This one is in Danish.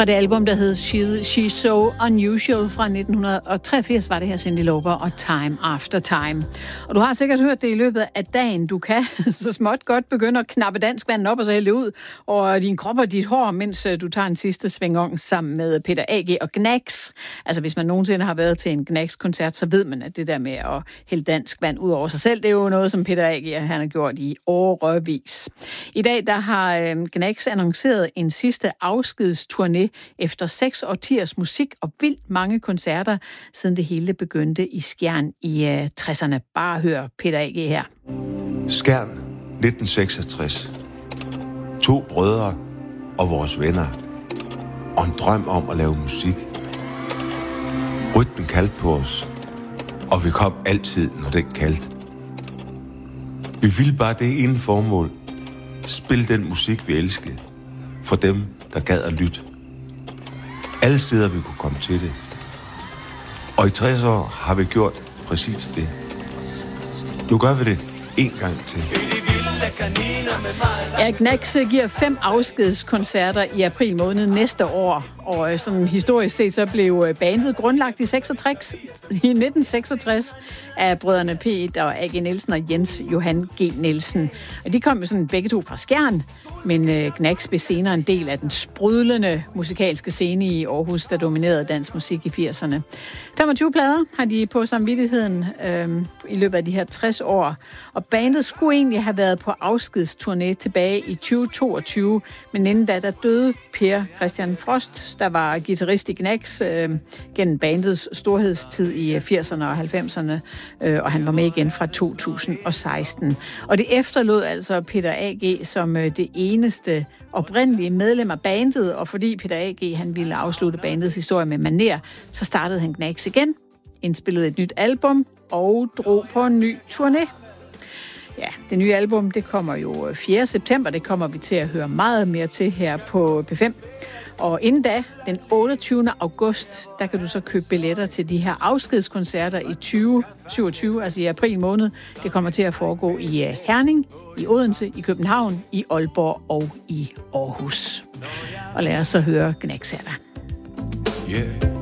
Fra det album, der hed She's So Unusual fra 1983, var det her Cyndi Lauper og Time After Time. Og du har sikkert hørt det i løbet af dagen. Du kan så småt godt begynde at knappe danskvanden op og så hælde ud over din krop og dit hår, mens du tager en sidste svingong sammen med Peter A.G. og Gnags. Altså hvis man nogensinde har været til en Gnags-koncert, så ved man, at det der med at hælde danskvand ud over sig selv, det er jo noget, som Peter A.G. han har gjort i årevis. I dag der har Gnags annonceret en sidste afskedsturné efter 6 årtiers musik og vildt mange koncerter, siden det hele begyndte i Skjern i 60'erne. Bare hør Peter A.G. her. Skjern, 1966. 2 brødre og vores venner. Og en drøm om at lave musik. Rytmen kaldte på os, og vi kom altid, når den kaldte. Vi ville bare det ene formål. Spille den musik, vi elskede. For dem, der gad at lytte. Alle steder, vi kunne komme til det. Og i 60 år har vi gjort præcis det. Nu gør vi det en gang til. Ja, Gnags giver 5 afskedskoncerter i april måned næste år. Og sådan historisk set, så blev bandet grundlagt i 1966 af brødrene P1 og A.G. Nielsen og Jens Johan G. Nielsen. Og de kom jo sådan begge to fra Skjern, men Gnags blev senere en del af den sprudlende musikalske scene i Aarhus, der dominerede dansk musik i 80'erne. 25 plader har de på samvittigheden i løbet af de her 60 år. Og bandet skulle egentlig have været på afskedsturné tilbage i 2022, men inden da, der døde Per Christian Frost, der var guitarist i Gnags gennem bandets storhedstid i 80'erne og 90'erne, og han var med igen fra 2016. Og det efterlod altså Peter A.G. som det eneste oprindelige medlem af bandet, og fordi Peter A.G. han ville afslutte bandets historie med manér, så startede han Gnags igen, indspillede et nyt album og drog på en ny turné. Ja, det nye album, det kommer jo 4. september, det kommer vi til at høre meget mere til her på P5. Og inden da, den 28. august, der kan du så købe billetter til de her afskedskoncerter i 2027, altså i april måned. Det kommer til at foregå i Herning, i Odense, i København, i Aalborg og i Aarhus. Og lad os så høre Gnags her. Yeah.